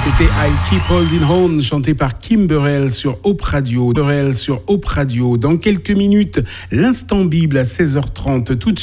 C'était I Keep Holding On, chanté par Kim Burrell sur Hope Radio. Dans quelques minutes, l'instant Bible à 16h30. Tout de